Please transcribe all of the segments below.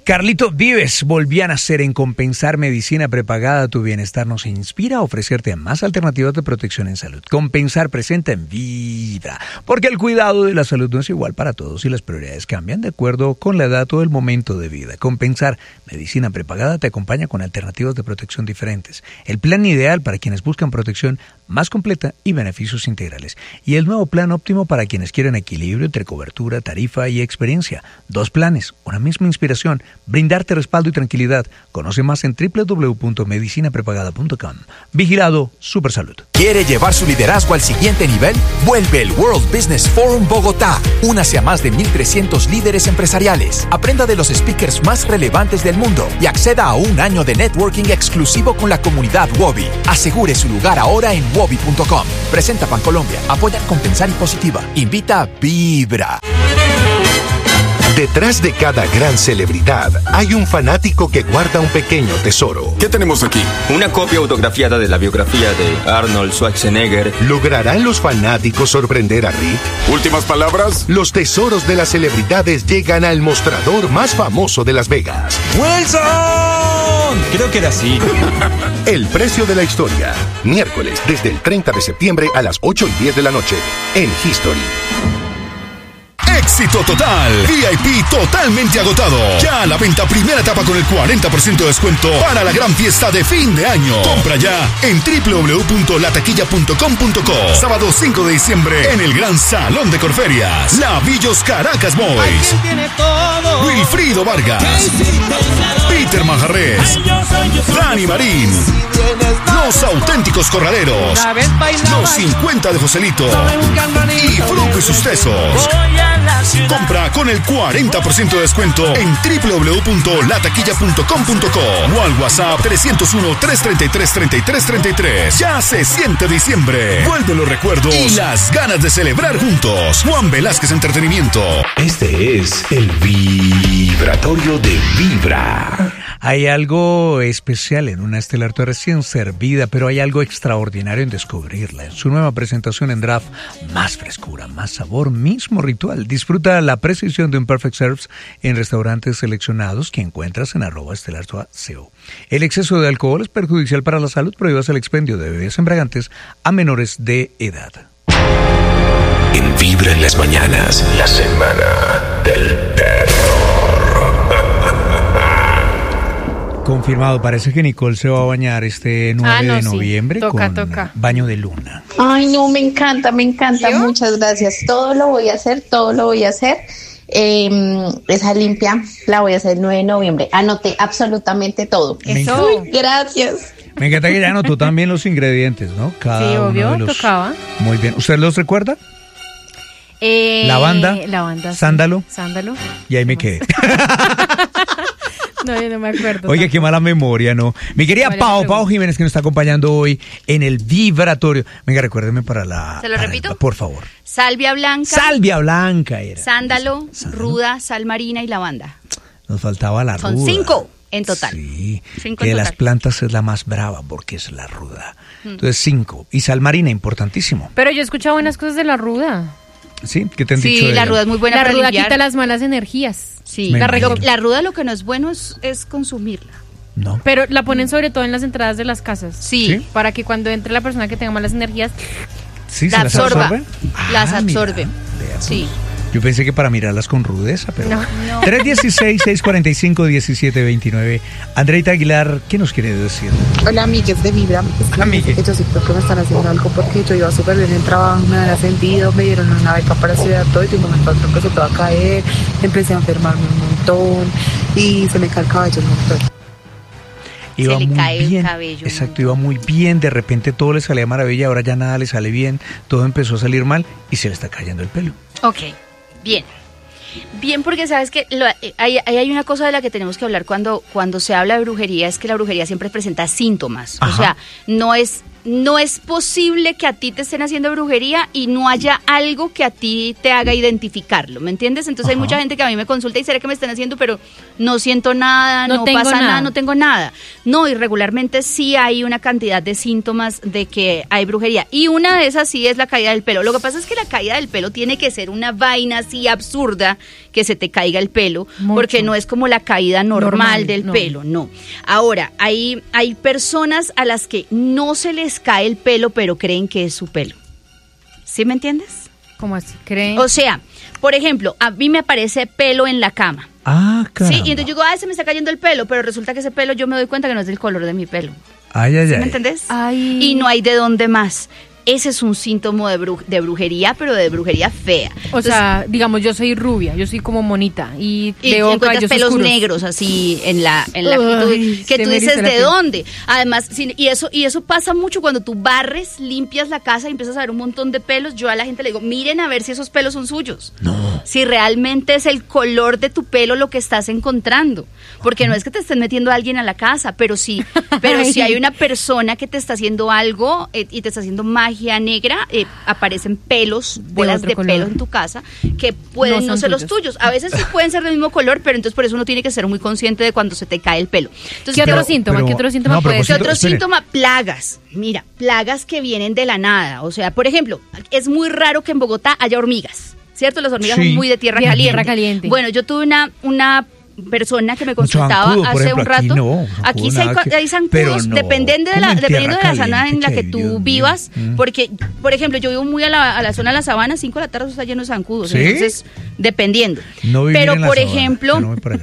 Carlito Vives volvió a nacer en Compensar Medicina Prepagada. Tu bienestar nos inspira a ofrecerte más alternativas de protección en salud. Compensar presenta en Vibra, porque el cuidado de la salud no es igual para todos y las prioridades cambian de acuerdo con la edad o el momento de vida. Compensar Medicina Prepagada te acompaña con alternativas de protección diferentes. El plan ideal para quienes buscan protección más completa y beneficios integrales. Y el nuevo plan óptimo para quienes quieren equilibrio entre cobertura, tarifa y experiencia. 2 planes, una misma inspiración, brindarte respaldo y tranquilidad. Conoce más en www.medicinaprepagada.com. Vigilado Supersalud. ¿Quiere llevar su liderazgo al siguiente nivel? Vuelve el World Business Forum Bogotá. Únase a más de 1,300 líderes empresariales. Aprenda de los speakers más relevantes del mundo y acceda a un año de networking exclusivo con la comunidad Wobi. Asegure su lugar ahora en wobi.com. Presenta Bancolombia. Apoya Compensar y Positiva. Invita Vibra. Detrás de cada gran celebridad hay un fanático que guarda un pequeño tesoro. ¿Qué tenemos aquí? Una copia autografiada de la biografía de Arnold Schwarzenegger. ¿Lograrán los fanáticos sorprender a Rick? ¿Últimas palabras? Los tesoros de las celebridades llegan al mostrador más famoso de Las Vegas. ¡Wilson! Creo que era así. El precio de la historia. Miércoles, desde el 30 de septiembre a las 8:10 de la noche. En History. Éxito total. VIP totalmente agotado. Ya a la venta primera etapa con el 40% de descuento para la gran fiesta de fin de año. Compra ya en www.lataquilla.com.co. Sábado 5 de diciembre en el Gran Salón de Corferias. Lavillos Caracas Boys. Wilfrido Vargas. Peter Manjarres. Dani Marín. Los Auténticos Corraleros. Los 50 de Joselito. Y Fruco y sus Tesos. Compra con el 40% de descuento en www.lataquilla.com.co o al WhatsApp 301-333-3333. Ya se siente diciembre. Vuelven los recuerdos y las ganas de celebrar juntos. Juan Velázquez Entretenimiento. Este es el vibratorio de Vibra. Hay algo especial en una Estelar recién servida, pero hay algo extraordinario en descubrirla. En su nueva presentación en Draft, más frescura, más sabor, mismo ritual. Disfruta la precisión de un Perfect Serves en restaurantes seleccionados que encuentras en @estelar.co. El exceso de alcohol es perjudicial para la salud. Prohíbas el expendio de bebidas embriagantes a menores de edad. En Vibra en las mañanas, la semana del terror. Confirmado, parece que Nicole se va a bañar este 9 de noviembre toca. Baño de luna. Ay, no, me encanta, muchas gracias. Todo lo voy a hacer. Esa limpia la voy a hacer el 9 de noviembre. Anoté absolutamente todo. Eso. Gracias. Me encanta que ya anotó también los ingredientes, ¿no? Sí, obvio, tocaba. Muy bien. ¿Usted los recuerda? Lavanda, sándalo. Y ahí me quedé. No, yo no me acuerdo. Oiga, qué mala memoria, ¿no? Mi querida Pau Jiménez, que nos está acompañando hoy en el vibratorio. Venga, recuérdeme para la... ¿Se lo repito? Por favor. Salvia blanca. Salvia blanca era. Sándalo, ruda, sal marina y lavanda. Nos faltaba la ruda. Son 5 en total. Sí, 5 que en de total. las plantas es la más brava porque es la ruda. Entonces 5. Y sal marina, importantísimo. Pero yo he escuchado buenas cosas de la ruda. ¿Sí? ¿Qué te han dicho Sí, de la ella? ruda es muy buena La para ruda limpiar. quita las malas energías. Sí, Me la imagino. ruda lo que no es bueno es consumirla. No. Pero la ponen sobre todo en las entradas de las casas. Sí. Para que cuando entre la persona que tenga malas energías... ¿Sí? La ¿Se las absorba. absorbe? Las Ah, absorbe. mira, vea, Sí. Yo pensé que para mirarlas con rudeza, pero... No. 316-645-1729. Andreita Aguilar, ¿qué nos quiere decir? Hola, amigues de Vibra. Amigues. Yo sí creo que me están haciendo algo porque yo iba súper bien en el trabajo, me habían ascendido, me dieron una beca para estudiar todo y de un momento a otro empezó todo a caer, empecé a enfermarme un montón y se me cae el cabello un montón. Iba Se le muy cae el bien. cabello. Exacto, iba muy bien, de repente todo le salía maravilla, ahora ya nada le sale bien, todo empezó a salir mal y se le está cayendo el pelo. Ok, bien. Bien, porque sabes que hay una cosa de la que tenemos que hablar cuando se habla de brujería, es que la brujería siempre presenta síntomas. Ajá. O sea, no es no es posible que a ti te estén haciendo brujería y no haya algo que a ti te haga identificarlo, ¿me entiendes? Entonces hay mucha gente que a mí me consulta y será que me están haciendo, pero no siento nada, no pasa nada, no tengo nada. No, y regularmente sí hay una cantidad de síntomas de que hay brujería. Y una de esas sí es la caída del pelo. Lo que pasa es que la caída del pelo tiene que ser una vaina así absurda que se te caiga el pelo, porque no es como la caída normal del pelo, no. Ahora, hay personas a las que no se les cae el pelo, pero creen que es su pelo. ¿Sí me entiendes? ¿Cómo así? ¿Creen? O sea, por ejemplo, a mí me aparece pelo en la cama. Ah, caramba. Sí, y entonces yo digo, se me está cayendo el pelo, pero resulta que ese pelo yo me doy cuenta que no es del color de mi pelo. Ay. ¿Me entendés? Ay. Y no hay de dónde más. Ese es un síntoma de brujería, pero de brujería fea. Entonces, o sea, digamos, yo soy rubia, yo soy como monita y veo encuentras pelos oscuros. Negros así en la que tú dices ¿de dónde? Además, y eso pasa mucho cuando tú barres, limpias la casa y empiezas a ver un montón de pelos. Yo a la gente le digo, miren a ver si esos pelos son suyos. No. Si realmente es el color de tu pelo lo que estás encontrando, porque no es que te estén metiendo a alguien a la casa, pero sí si hay una persona que te está haciendo algo y te está haciendo magia negra, aparecen pelos, bolas de pelo en tu casa que pueden no ser los tuyos. A veces sí pueden ser del mismo color, pero entonces por eso uno tiene que ser muy consciente de cuando se te cae el pelo. Entonces, ¿Qué otro síntoma puede ser? ¿Qué otro síntoma? Plagas. Mira, plagas que vienen de la nada. O sea, por ejemplo, es muy raro que en Bogotá haya hormigas, ¿cierto? Las hormigas son muy de tierra caliente. Bueno, yo tuve una persona que me consultaba hace un rato. Aquí sí hay zancudos, dependiendo de la zona en la que tú vivas, porque, por ejemplo, yo vivo muy a la zona de la sabana, 5 de la tarde está lleno de zancudos, ¿sí? Entonces, dependiendo. Pero, por ejemplo,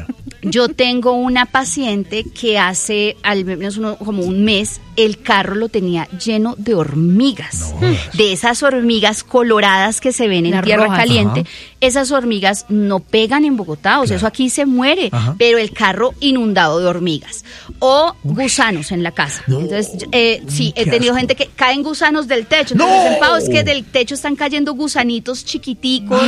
yo tengo una paciente que hace al menos como un mes, el carro lo tenía lleno de hormigas, de esas hormigas coloradas que se ven en tierra caliente. Esas hormigas no pegan en Bogotá, o sea, eso aquí se muere, pero el carro inundado de hormigas. O gusanos en la casa. Entonces, sí, he tenido gente que caen gusanos del techo. Entonces dicen, Pau, es que del techo están cayendo gusanitos chiquiticos,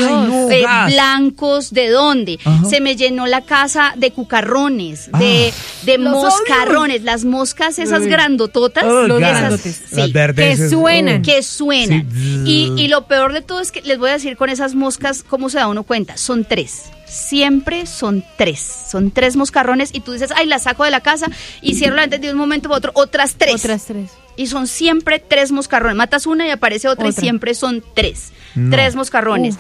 blancos, ¿de dónde? Se me llenó la casa de cucarrones, de moscarrones, las moscas esas grandototas, las verdes, que suenan. Sí. Y lo peor de todo es que les voy a decir con esas moscas, ¿cómo se da uno cuenta? Son 3. Siempre son 3. Son 3 moscarrones y tú dices, las saco de la casa y cierro la ventana de un momento para otro, otras 3. Y son siempre 3 moscarrones. Matas una y aparece otra. Y siempre son 3. 3 moscarrones.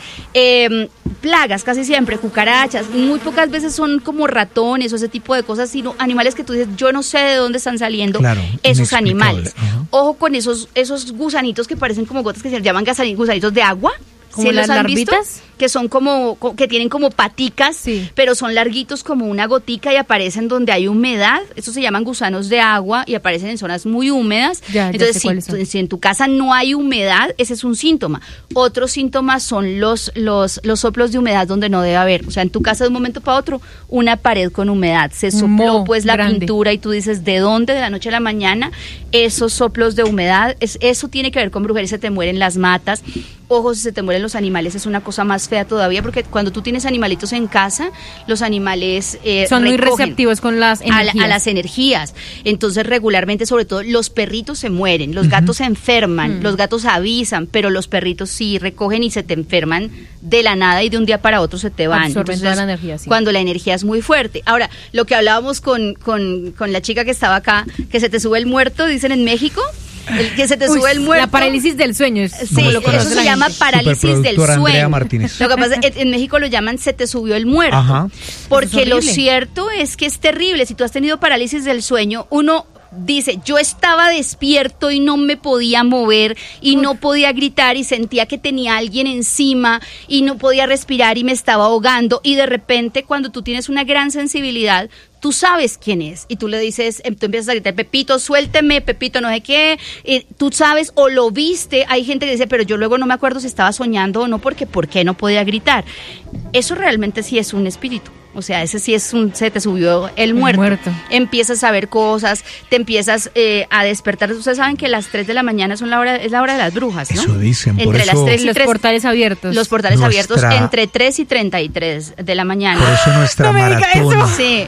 Plagas casi siempre, cucarachas. Muy pocas veces son como ratones o ese tipo de cosas, sino animales que tú dices, yo no sé de dónde están saliendo esos animales. Ojo con esos gusanitos que parecen como gotas que se llaman gusanitos de agua. ¿Como las larvitas? Que son que tienen como paticas, pero son larguitos como una gotica y aparecen donde hay humedad. Estos se llaman gusanos de agua y aparecen en zonas muy húmedas. Entonces, si en tu casa no hay humedad, ese es un síntoma. Otros síntomas son los soplos de humedad donde no debe haber. O sea, en tu casa de un momento para otro, una pared con humedad. Se sopló la pintura y tú dices, ¿de dónde? De la noche a la mañana, esos soplos de humedad, eso tiene que ver con brujería, se te mueren las matas. Ojo, si se te mueren los animales es una cosa más fea todavía, porque cuando tú tienes animalitos en casa, los animales son muy receptivos con las energías. A las energías. Entonces, regularmente, sobre todo, los perritos se mueren, los gatos se enferman, los gatos avisan, pero los perritos sí recogen y se te enferman de la nada y de un día para otro se te van. Absorben toda la energía, cuando la energía es muy fuerte. Ahora, lo que hablábamos con la chica que estaba acá, que se te sube el muerto, dicen en México. El que se te sube el muerto. La parálisis del sueño. Eso se llama parálisis del sueño. Martínez. Lo que pasa es que en México lo llaman se te subió el muerto. Porque lo cierto es que es terrible. Si tú has tenido parálisis del sueño, uno dice, yo estaba despierto y no me podía mover y no podía gritar y sentía que tenía alguien encima y no podía respirar y me estaba ahogando, y de repente cuando tú tienes una gran sensibilidad, tú sabes quién es y tú le dices, tú empiezas a gritar, Pepito, suélteme, Pepito, no sé qué, tú sabes o lo viste. Hay gente que dice, pero yo luego no me acuerdo si estaba soñando o no, porque ¿por qué no podía gritar? Eso realmente sí es un espíritu. O sea, ese sí es se te subió el muerto. Empiezas a ver cosas, te empiezas a despertar. Ustedes saben que las 3 de la mañana es la hora de las brujas, ¿no? Eso dicen, entre por las eso, 3 y 3. Los portales abiertos. Los portales abiertos entre 3 y 33 de la mañana. Por eso nuestra maratón del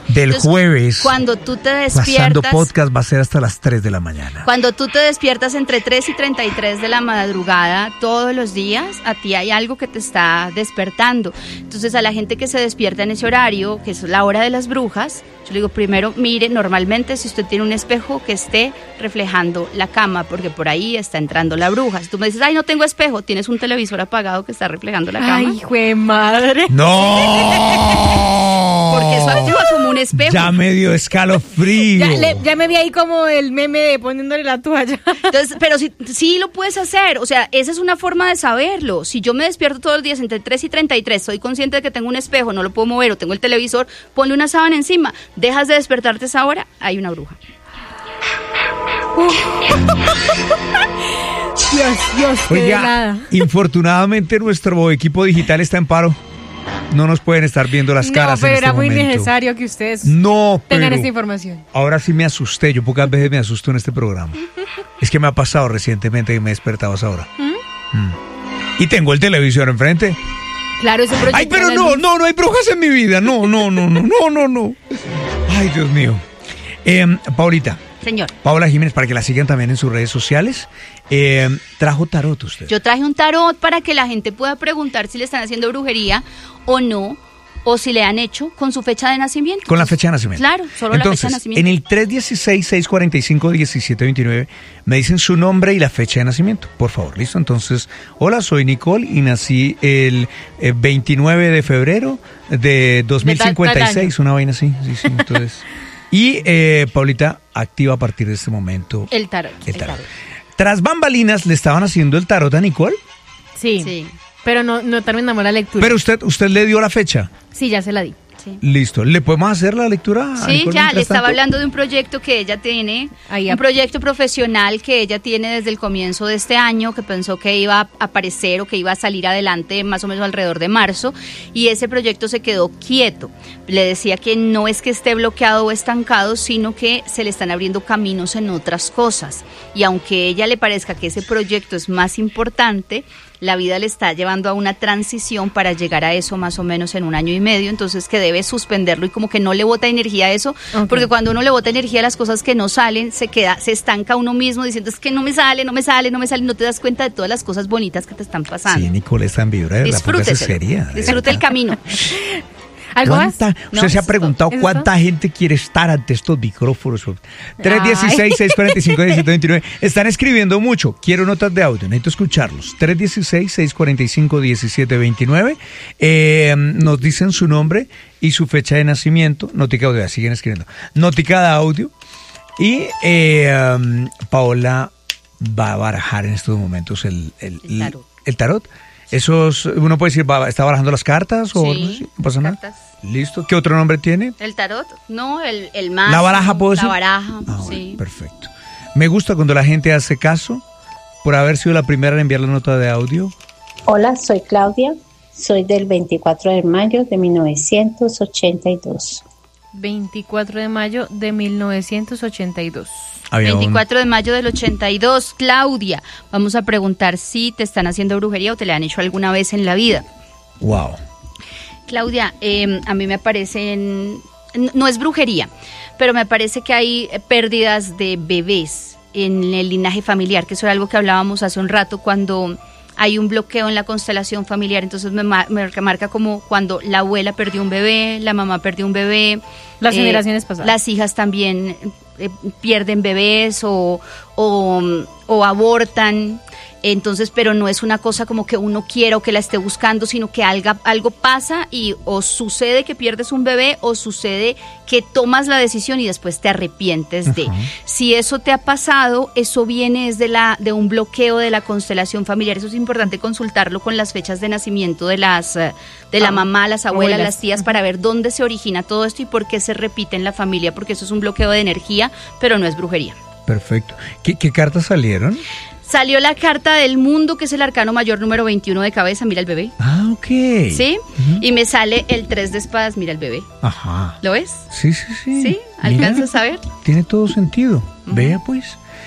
jueves. Cuando tú te despiertas. Pasando podcast va a ser hasta las 3 de la mañana. Cuando tú te despiertas entre 3 y 33 de la madrugada todos los días, a ti hay algo que te está despertando. Entonces, a la gente que se despierta en ese horario, que es la hora de las brujas, yo le digo, primero, mire, normalmente si usted tiene un espejo que esté reflejando la cama, porque por ahí está entrando la bruja. Si tú me dices, ay, no tengo espejo, tienes un televisor apagado que está reflejando la cama. Ay, jue madre. ¡No! Porque eso actúa como un espejo. Ya me dio escalofrío. Ya me vi ahí como el meme de poniéndole la toalla. Entonces, pero sí lo puedes hacer. O sea, esa es una forma de saberlo. Si yo me despierto todos los días entre 3 y 33, soy consciente de que tengo un espejo, no lo puedo mover, o tengo el televisor, ponle una sábana encima. Dejas de despertarte a esa hora, hay una bruja. Dios, qué Oiga, infortunadamente nuestro equipo digital está en paro. No nos pueden estar viendo las caras en este momento. No, pero era muy necesario que ustedes tengan esta información. Ahora sí me asusté. Yo pocas veces me asusto en este programa. Es que me ha pasado recientemente que me he despertado a esa hora. Y tengo el televisor enfrente. Claro, ese proyecto. Ay, pero no hay brujas en mi vida. No. Ay, Dios mío. Paulita. Señor. Paola Jiménez, para que la sigan también en sus redes sociales. ¿Trajo tarot usted? Yo traje un tarot para que la gente pueda preguntar si le están haciendo brujería o no, o si le han hecho con su fecha de nacimiento. Con la fecha de nacimiento. Claro, solo entonces, la fecha de nacimiento. En el 316-645-1729 me dicen su nombre y la fecha de nacimiento, por favor, ¿listo? Entonces, hola, soy Nicole y nací el 29 de febrero de 2056, una vaina así. Sí, entonces... Y Paulita activa a partir de este momento el tarot. Tras bambalinas, ¿le estaban haciendo el tarot a Nicole? Sí. Pero no terminamos la lectura. Pero usted le dio la fecha. Sí, ya se la di. Sí. Listo. ¿Le podemos hacer la lectura? Sí, ya, le estaba hablando de un proyecto que ella tiene, un proyecto profesional que ella tiene desde el comienzo de este año, que pensó que iba a aparecer o que iba a salir adelante más o menos alrededor de marzo, y ese proyecto se quedó quieto. Le decía que no es que esté bloqueado o estancado, sino que se le están abriendo caminos en otras cosas. Y aunque a ella le parezca que ese proyecto es más importante, la vida le está llevando a una transición para llegar a eso más o menos en 1 año y medio, entonces que debe suspenderlo y como que no le bota energía a eso, porque cuando uno le bota energía a las cosas que no salen, se estanca uno mismo diciendo es que no me sale, no te das cuenta de todas las cosas bonitas que te están pasando. Sí, Nicole está en vibra, de verdad, disfrute el camino. ¿Algo más? Usted se ha preguntado cuánta gente quiere estar ante estos micrófonos. 316-645-1729. Están escribiendo mucho. Quiero notas de audio. Necesito escucharlos. 316-645-1729. Nos dicen su nombre y su fecha de nacimiento. Notica audio. Siguen escribiendo. Notica de audio. Y Paola va a barajar en estos momentos el tarot. Uno puede decir, ¿está barajando las cartas? O sí, no pasa nada. Cartas. ¿Listo? ¿Qué otro nombre tiene? El tarot, no, el mazo. ¿La baraja puedo decir? La baraja, sí. Bueno, perfecto. Me gusta cuando la gente hace caso por haber sido la primera en enviar la nota de audio. Hola, soy Claudia, soy del 24 de mayo de 1982. 24 de mayo de 1982. 24 de mayo del 82, Claudia. Vamos a preguntar si te están haciendo brujería o te la han hecho alguna vez en la vida. Wow. Claudia, a mí me parecen, no es brujería, pero me parece que hay pérdidas de bebés en el linaje familiar, que eso era algo que hablábamos hace un rato cuando hay un bloqueo en la constelación familiar, entonces me marca como cuando la abuela perdió un bebé, la mamá perdió un bebé. Las generaciones pasadas. Las hijas también pierden bebés o abortan. Entonces, pero no es una cosa como que uno quiera o que la esté buscando, sino que algo pasa y o sucede que pierdes un bebé o sucede que tomas la decisión y después te arrepientes de. Si eso te ha pasado, eso viene de un bloqueo de la constelación familiar. Eso es importante consultarlo con las fechas de nacimiento de la mamá, las abuelas, las tías, para ver dónde se origina todo esto y por qué se repite en la familia, porque eso es un bloqueo de energía, pero no es brujería. Perfecto. ¿Qué cartas salieron? Salió la carta del mundo, que es el arcano mayor número 21 de cabeza, mira el bebé. Ah, ok. ¿Sí? Y me sale el 3 de espadas, mira el bebé. Ajá. ¿Lo ves? Sí. ¿Sí? ¿Alcanzas a ver? Tiene todo sentido. Vea pues.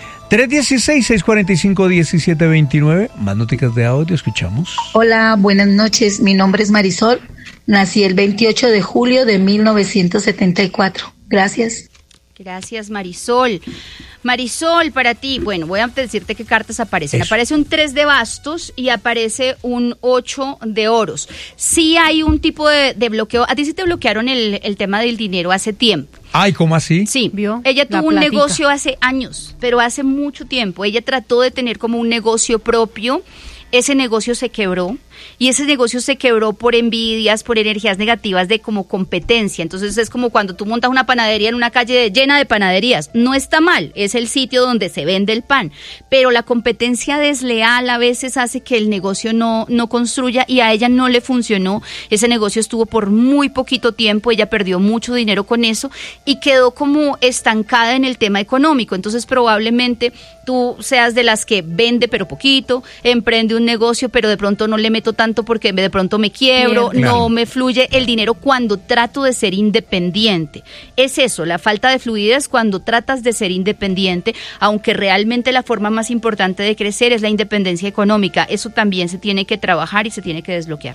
316-645-1729. Más noticas de audio, escuchamos. Hola, buenas noches. Mi nombre es Marisol. Nací el 28 de julio de 1974. Gracias. Gracias, Marisol. Marisol, para ti, bueno, voy a decirte qué cartas aparecen. Eso. Aparece un 3 de bastos y aparece un 8 de oros. Sí hay un tipo de bloqueo. A ti sí te bloquearon el tema del dinero hace tiempo. Ay, ¿cómo así? Sí, ¿vio? Ella tuvo un negocio hace años, pero hace mucho tiempo. Ella trató de tener como un negocio propio. Ese negocio se quebró y ese negocio se quebró por envidias, por energías negativas de como competencia. Entonces es como cuando tú montas una panadería en una calle llena de panaderías. No está mal, es el sitio donde se vende el pan, pero la competencia desleal a veces hace que el negocio no construya y a ella no le funcionó. Ese negocio estuvo por muy poquito tiempo, ella perdió mucho dinero con eso y quedó como estancada en el tema económico. Entonces probablemente tú seas de las que vende pero poquito, emprende un negocio pero de pronto no le meto tanto porque de pronto me quiebro, no me fluye el dinero cuando trato de ser independiente. Es eso, la falta de fluidez cuando tratas de ser independiente, aunque realmente la forma más importante de crecer es la independencia económica. Eso también se tiene que trabajar y se tiene que desbloquear.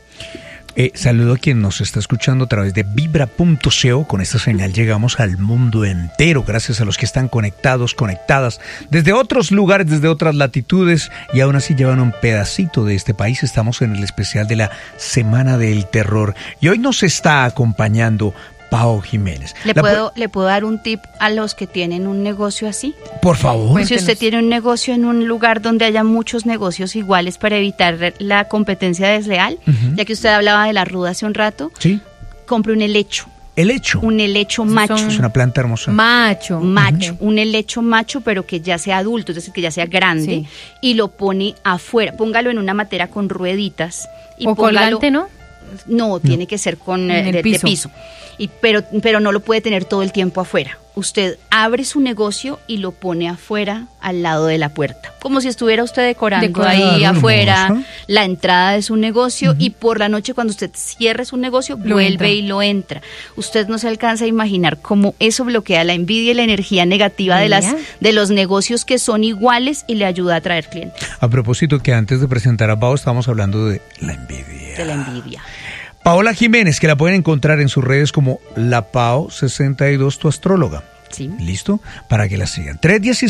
Saludo a quien nos está escuchando a través de Vibra.co. Con esta señal llegamos al mundo entero, gracias a los que están conectadas desde otros lugares, desde otras latitudes, y aún así llevan un pedacito de este país. Estamos en el especial de la Semana del Terror y hoy nos está acompañando Pao Jiménez. ¿Le puedo dar un tip a los que tienen un negocio así? Por favor. Pues si usted tiene un negocio en un lugar donde haya muchos negocios iguales para evitar la competencia desleal, ya que usted hablaba de la ruda hace un rato, ¿sí? Compre un helecho. ¿Helecho? Un helecho macho. Es una planta hermosa. Macho. Un helecho macho, pero que ya sea adulto, es decir, que ya sea grande, y lo pone afuera. Póngalo en una matera con rueditas. Y ¿O colgante, no? No, tiene que ser con de piso. Pero no lo puede tener todo el tiempo afuera. Usted abre su negocio y lo pone afuera, al lado de la puerta, como si estuviera usted decorando ahí afuera la entrada de su negocio, y por la noche cuando usted cierre su negocio, vuelve y lo entra. Usted no se alcanza a imaginar cómo eso bloquea la envidia y la energía negativa de los negocios que son iguales y le ayuda a atraer clientes. A propósito, que antes de presentar a Pao estábamos hablando de la envidia. De la envidia. Paola Jiménez, que la pueden encontrar en sus redes como La Pao 62, tu astróloga. Sí. ¿Listo? Para que la sigan.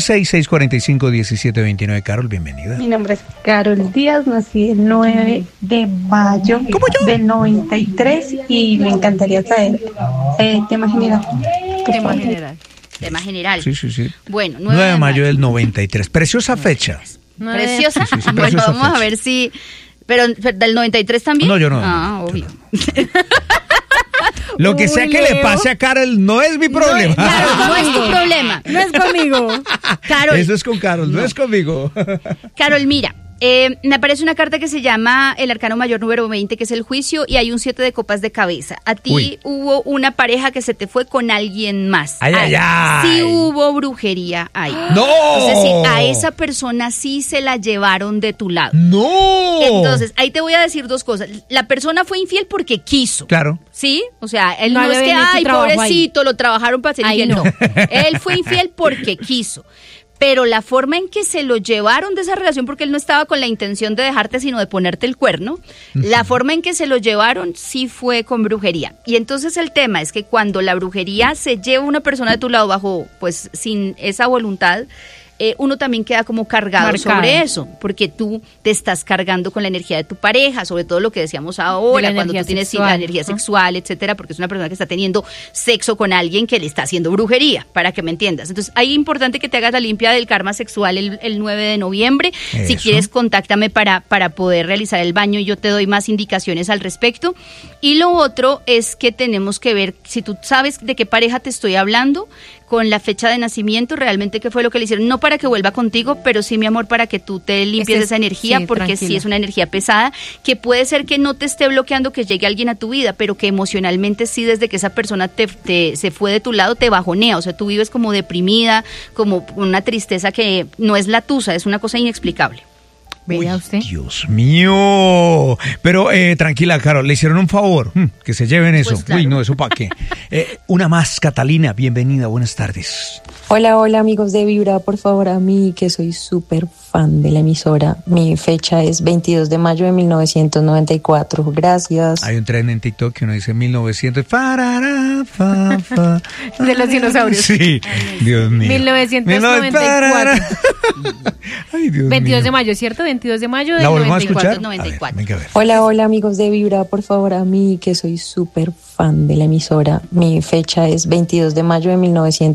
316-645-1729. Carol, bienvenida. Mi nombre es Carol Díaz, nací el 9 de mayo del 93 y me encantaría traer tema general. Tema general. Sí. Bueno, 9 de mayo del 93. Preciosa fecha. ¿Preciosa? Sí, bueno, preciosa vamos fecha. A ver si... ¿Pero del 93 también? No, yo no. Ah, obvio. Lo que sea que le pase a Carol no es mi problema. No es tu problema. No es conmigo. Carol. Eso es con Carol, no es conmigo. Carol, mira, me aparece una carta que se llama el arcano mayor número 20, que es el juicio, y hay un 7 de copas de cabeza. A ti hubo una pareja que se te fue con alguien más. Ay. Sí hubo brujería ahí. ¡No! Es decir, a esa persona sí se la llevaron de tu lado. ¡No! Entonces, ahí te voy a decir dos cosas. La persona fue infiel porque quiso. Claro. ¿Sí? O sea, él no es que, ay, pobrecito, lo trabajaron para ser infiel. No. Él fue infiel porque quiso. Pero la forma en que se lo llevaron de esa relación, porque él no estaba con la intención de dejarte, sino de ponerte el cuerno, la forma en que se lo llevaron sí fue con brujería. Y entonces el tema es que cuando la brujería se lleva a una persona de tu lado bajo, pues sin esa voluntad, uno también queda como cargado sobre eso, porque tú te estás cargando con la energía de tu pareja, sobre todo lo que decíamos ahora, cuando tú tienes la energía sexual, etcétera, porque es una persona que está teniendo sexo con alguien que le está haciendo brujería, para que me entiendas. Entonces, ahí es importante que te hagas la limpia del karma sexual el 9 de noviembre. Eso. Si quieres, contáctame para poder realizar el baño y yo te doy más indicaciones al respecto. Y lo otro es que tenemos que ver, si tú sabes de qué pareja te estoy hablando, con la fecha de nacimiento, realmente qué fue lo que le hicieron, no para que vuelva contigo, pero sí, mi amor, para que tú te limpies de esa energía, porque sí es una energía pesada, que puede ser que no te esté bloqueando que llegue alguien a tu vida, pero que emocionalmente sí, desde que esa persona se fue de tu lado, te bajonea, o sea, tú vives como deprimida, como una tristeza que no es la tuya, es una cosa inexplicable. Vea usted. Dios mío. Pero tranquila, Carol, le hicieron un favor. Que se lleven eso. Pues claro. Uy, no, ¿eso para qué? Una más, Catalina, bienvenida, buenas tardes. Hola amigos de Vibra, por favor, a mí que soy súper fan de la emisora. Mi fecha es 22 de mayo de 1994. Gracias. Hay un tren en TikTok que uno dice 1900. De los dinosaurios. Sí, Dios mío. 1994. Ay, Dios 22 mío. de mayo, ¿cierto? 22 de mayo del ¿La volvemos 94. a escuchar? 94. A ver, venga a ver. Hola amigos de Vibra, por favor, a mí que soy súper fan de la emisora. Mi fecha es 22 de mayo de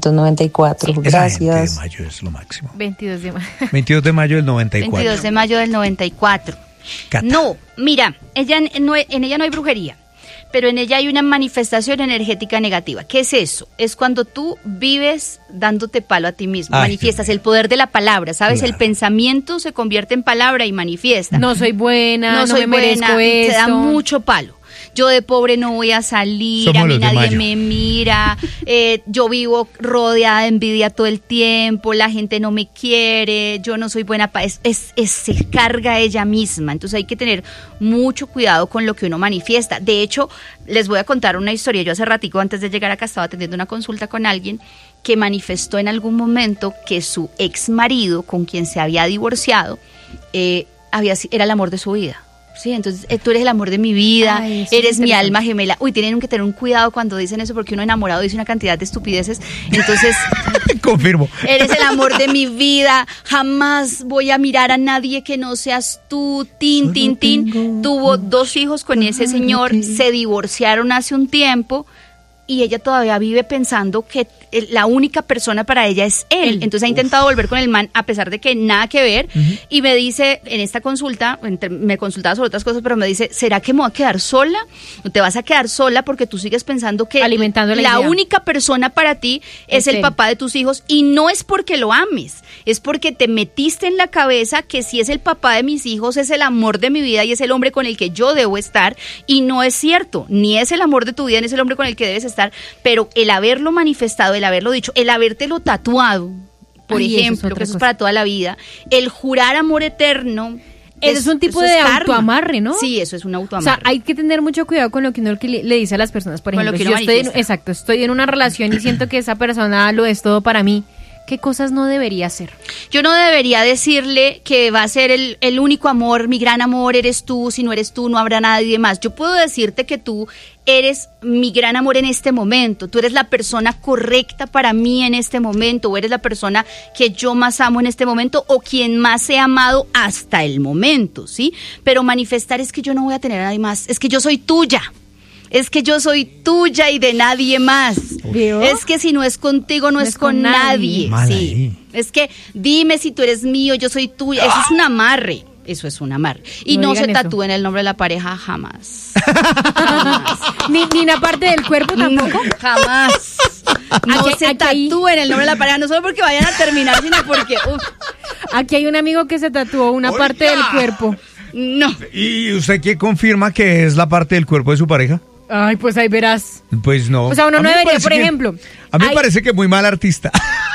1994. Esa gente Gracias. de mayo es lo máximo. 22 de mayo. 22 de mayo del 94. 22 de mayo del 94. Cata. No, mira, en ella no hay brujería, pero en ella hay una manifestación energética negativa. ¿Qué es eso? Es cuando tú vives dándote palo a ti mismo, Ay, manifiestas el poder de la palabra, ¿sabes? Claro. El pensamiento se convierte en palabra y manifiesta. No soy buena, no soy me merezco buena, esto. te da mucho palo. Yo de pobre no voy a salir, Somos a mí los de nadie mayo. me mira, yo vivo rodeada de envidia todo el tiempo, la gente no me quiere, yo no soy buena para... Se carga ella misma, entonces hay que tener mucho cuidado con lo que uno manifiesta. De hecho, les voy a contar una historia. Yo hace ratico, antes de llegar acá, estaba atendiendo una consulta con alguien que manifestó en algún momento que su ex marido, con quien se había divorciado, era el amor de su vida. Sí, entonces tú eres el amor de mi vida, Ay, eres mi alma gemela. Uy, tienen que tener un cuidado cuando dicen eso, porque uno enamorado dice una cantidad de estupideces. Entonces, Confirmo. eres el amor de mi vida, jamás voy a mirar a nadie que no seas tú, tin. Tuvo 2 hijos con ese señor, se divorciaron hace un tiempo y ella todavía vive pensando que la única persona para ella es él. Entonces ha intentado volver con el man a pesar de que nada que ver. Y me dice en esta consulta, me consultaba sobre otras cosas, pero me dice, ¿será que me voy a quedar sola? ¿O te vas a quedar sola porque tú sigues pensando que alimentando la idea. única persona para ti es el papá de tus hijos? Y no es porque lo ames, es porque te metiste en la cabeza que si es el papá de mis hijos es el amor de mi vida y es el hombre con el que yo debo estar, y no es cierto, ni es el amor de tu vida ni es el hombre con el que debes estar. Pero el haberlo manifestado, el haberlo dicho, el habértelo tatuado, por ejemplo, que eso es para toda la vida, el jurar amor eterno. Eso es un tipo de autoamarre, ¿no? Sí, eso es un autoamarre. O sea, hay que tener mucho cuidado con lo que uno le dice a las personas. Por ejemplo, estoy en una relación y siento que esa persona lo es todo para mí. ¿Qué cosas no debería hacer? Yo no debería decirle que va a ser el único amor, mi gran amor eres tú, si no eres tú no habrá nadie más. Yo puedo decirte que tú eres mi gran amor en este momento, tú eres la persona correcta para mí en este momento, o eres la persona que yo más amo en este momento, o quien más he amado hasta el momento, ¿sí? Pero manifestar es que yo no voy a tener a nadie más, es que yo soy tuya. Es que yo soy tuya y de nadie más. ¿Vio? Es que si no es contigo, no es con nadie. Sí. Es que dime si tú eres mío, yo soy tuya. Eso es un amarre. Eso es un amarre. Y no se tatúen el nombre de la pareja jamás. Jamás. Ni una parte del cuerpo tampoco. No, jamás. No se tatúen el nombre de la pareja, no solo porque vayan a terminar, sino porque... Aquí hay un amigo que se tatuó una parte del cuerpo. No. ¿Y usted qué confirma que es la parte del cuerpo de su pareja? Ay, pues ahí verás. Pues no. O sea, uno no debería, por ejemplo. A mí me parece que muy mal artista.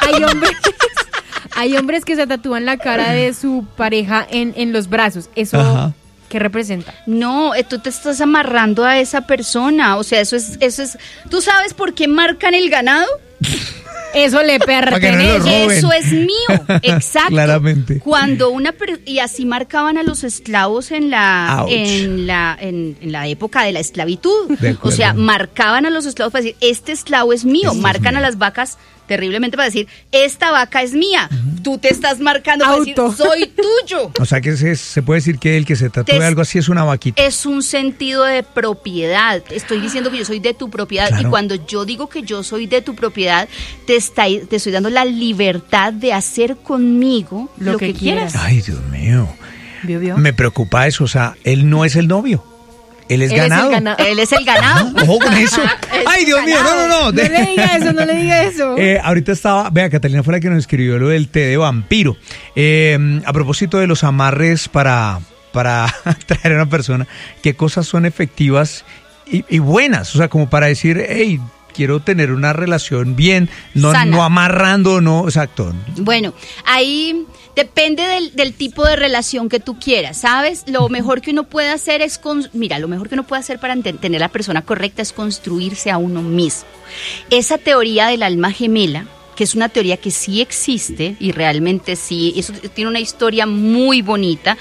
Hay hombres que se tatúan la cara de su pareja en los brazos. Eso, ajá, ¿qué representa? No, tú te estás amarrando a esa persona. O sea, eso es. ¿Tú sabes por qué marcan el ganado? Eso le pertenece. Eso es mío, exacto. Claramente. Cuando y así marcaban a los esclavos en la época de la esclavitud. O sea, marcaban a los esclavos para decir, este esclavo es mío. Marcan a las vacas terriblemente para decir, esta vaca es mía. Tú te estás marcando para decir, soy tuyo. O sea, que se puede decir que el que se tatúe algo así es una vaquita. Es un sentido de propiedad. Estoy diciendo que yo soy de tu propiedad. Claro. Y cuando yo digo que yo soy de tu propiedad, te estoy dando la libertad de hacer conmigo lo que quieras. Ay, Dios mío. ¿Vio? Me preocupa eso. O sea, él no es el novio. Él es ganado. Él es el ganado. Ojo con eso. Ay, Dios mío, no. No le diga eso. Ahorita estaba, Catalina fue la que nos escribió lo del té de vampiro. A propósito de los amarres para traer a una persona, ¿qué cosas son efectivas y buenas? O sea, como para decir, hey, quiero tener una relación bien, no amarrando, no, exacto. Bueno, ahí depende del tipo de relación que tú quieras, ¿sabes? Lo mejor que uno puede hacer es, lo mejor que uno puede hacer para tener la persona correcta es construirse a uno mismo. Esa teoría del alma gemela, que es una teoría que sí existe y realmente sí, eso tiene una historia muy bonita,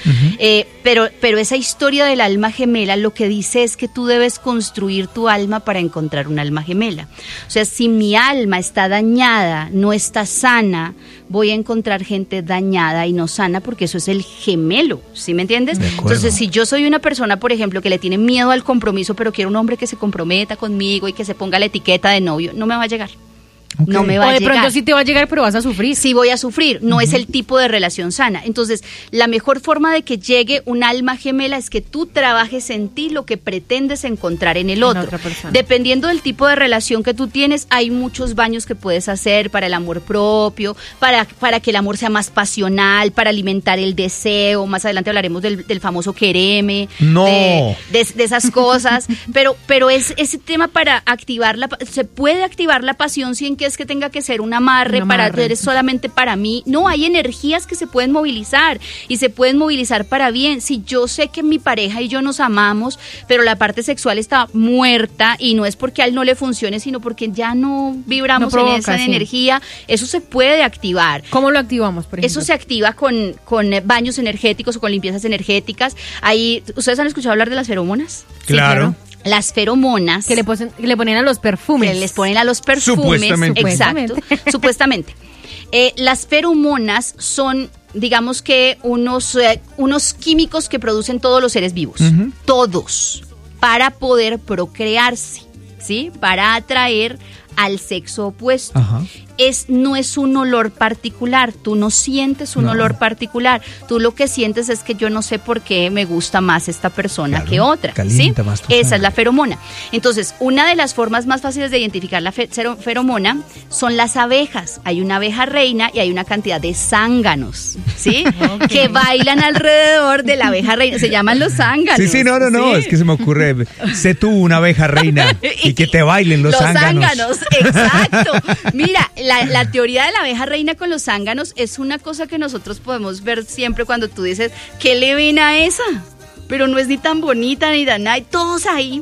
pero esa historia del alma gemela lo que dice es que tú debes construir tu alma para encontrar un alma gemela. O sea, si mi alma está dañada, no está sana, voy a encontrar gente dañada y no sana, porque eso es el gemelo, ¿sí me entiendes? Entonces, si yo soy una persona, por ejemplo, que le tiene miedo al compromiso, pero quiero un hombre que se comprometa conmigo y que se ponga la etiqueta de novio, no me va a llegar. Okay. No me va a llegar. O de pronto sí te va a llegar, pero vas a sufrir. Sí voy a sufrir, no es el tipo de relación sana. Entonces, la mejor forma de que llegue un alma gemela es que tú trabajes en ti lo que pretendes encontrar en el otro. Dependiendo del tipo de relación que tú tienes, hay muchos baños que puedes hacer para el amor propio, para que el amor sea más pasional, para alimentar el deseo. Más adelante hablaremos del famoso quereme, de esas cosas. pero es ese tema para activar se puede activar la pasión sin que es que tenga que ser un amarre para eres solamente para mí. No, hay energías que se pueden movilizar y se pueden movilizar para bien. Si yo sé que mi pareja y yo nos amamos, pero la parte sexual está muerta y no es porque a él no le funcione, sino porque ya no vibramos en esa energía, eso se puede activar. ¿Cómo lo activamos, por ejemplo? Eso se activa con baños energéticos o con limpiezas energéticas. Ahí, ¿ustedes han escuchado hablar de las feromonas? Claro. Las feromonas que le ponen a los perfumes. Que les ponen a los perfumes. Supuestamente. Exacto. Supuestamente. Las feromonas son, digamos que unos químicos que producen todos los seres vivos. Todos. Para poder procrearse, ¿sí? Para atraer al sexo opuesto. No es un olor particular, tú no sientes un olor particular, tú lo que sientes es que yo no sé por qué me gusta más esta persona que otra, ¿sí? Esa es la feromona. Entonces, una de las formas más fáciles de identificar la feromona son las abejas. Hay una abeja reina y hay una cantidad de zánganos, ¿sí? Que bailan alrededor de la abeja reina, se llaman los zánganos. Sí, no, es que se me ocurre, sé tú una abeja reina y que te bailen los zánganos. Exacto. Mira, la teoría de la abeja reina con los zánganos es una cosa que nosotros podemos ver siempre cuando tú dices, ¿qué le ven a esa? Pero no es ni tan bonita ni tan nada, todos ahí,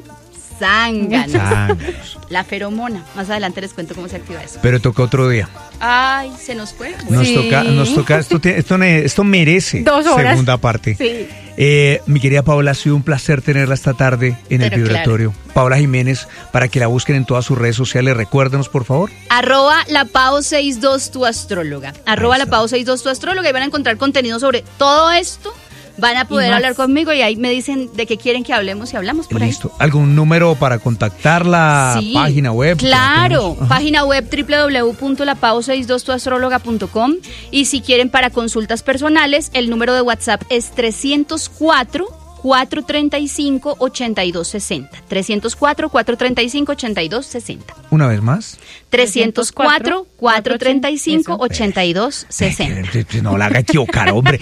zánganos. La feromona, más adelante les cuento cómo se activa eso. Pero toca otro día. Ay, se nos fue. Nos toca, esto merece 2 horas. Segunda parte. Sí. Mi querida Paola, ha sido un placer tenerla esta tarde en el vibratorio. Claro. Paola Jiménez, para que la busquen en todas sus redes sociales, recuérdenos por favor. @lapao62 tu astróloga. @lapao62 tu astróloga, y van a encontrar contenido sobre todo esto. Van a poder hablar conmigo y ahí me dicen de qué quieren que hablemos y hablamos por Listo. Ahí. ¿Algún número para contactarla? Sí, página web. Claro, página web www.lapao62tuastróloga.com, y si quieren para consultas personales, el número de WhatsApp es 304-435-8260. 304-435-8260. Una vez más. 304-435-8260. No la haga equivocar, hombre.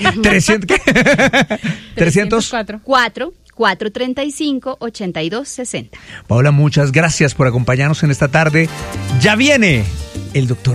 304-435-8260. Paola, muchas gracias por acompañarnos en esta tarde. Ya viene el doctor